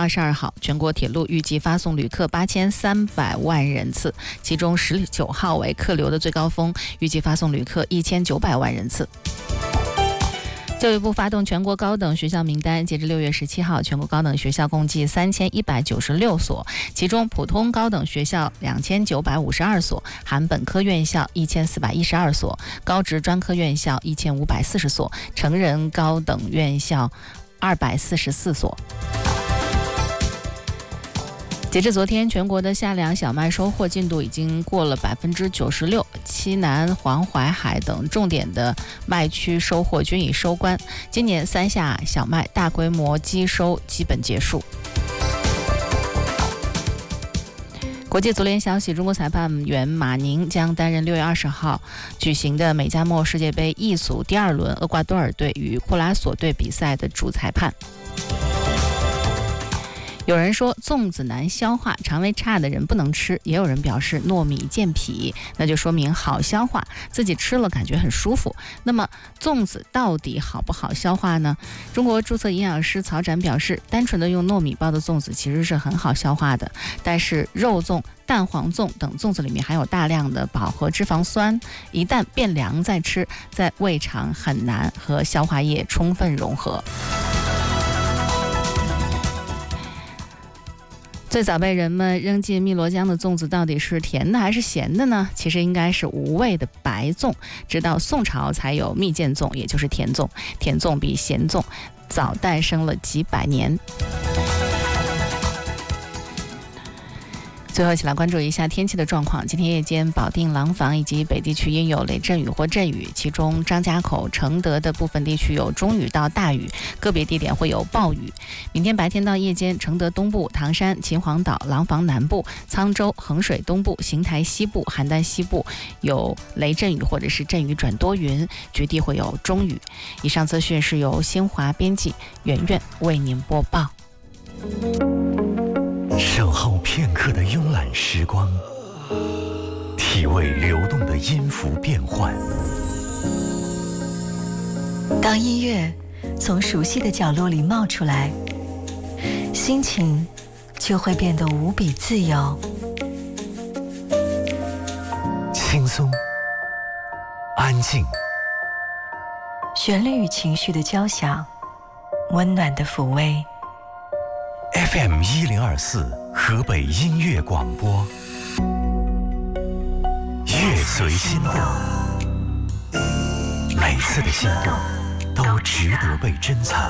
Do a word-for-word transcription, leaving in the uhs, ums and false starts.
二十二号，全国铁路预计发送旅客八千三百万人次，其中十九号为客流的最高峰，预计发送旅客一千九百万人次。教育部发动全国高等学校名单，截至六月十七号，全国高等学校共计三千一百九十六所，其中普通高等学校两千九百五十二所，含本科院校一千四百一十二所，高职专科院校一千五百四十所，成人高等院校二百四十四所。截至昨天，全国的夏粮小麦收获进度已经过了百分之九十六，西南、黄淮海等重点的麦区收获均已收官。今年三夏小麦大规模机收基本结束。国际足联消息，中国裁判员马宁将担任六月二十号举行的美加墨世界杯 E 组第二轮厄瓜多尔队与库拉索队比赛的主裁判。有人说粽子难消化，肠胃差的人不能吃，也有人表示糯米健脾，那就说明好消化，自己吃了感觉很舒服。那么粽子到底好不好消化呢？中国注册营养师曹展表示，单纯的用糯米包的粽子其实是很好消化的，但是肉粽、蛋黄粽等粽子里面含有大量的饱和脂肪酸，一旦变凉再吃，在胃肠很难和消化液充分融合。最早被人们扔进汨罗江的粽子到底是甜的还是咸的呢？其实应该是无味的白粽，直到宋朝才有蜜饯粽，也就是甜粽。甜粽比咸粽早诞生了几百年。最后一起来关注一下天气的状况。今天夜间保定、廊坊以及北地区应有雷阵雨或阵雨，其中张家口、承德的部分地区有中雨到大雨，个别地点会有暴雨。明天白天到夜间，承德东部、唐山、秦皇岛、廊坊南部、沧州、衡水东部、邢台西部、邯郸西部有雷阵雨或者是阵雨转多云，局地会有中雨。以上资讯是由新华编辑圆圆为您播报。 守候片刻的慵懒时光，体味流动的音符变幻。 当音乐从熟悉的角落里冒出来，心情就会变得无比自由。 轻松，安静， 旋律与情绪的交响，温暖的抚慰。 F M 一零二四河北音乐广播，乐随心动，每次的心动都值得被珍藏。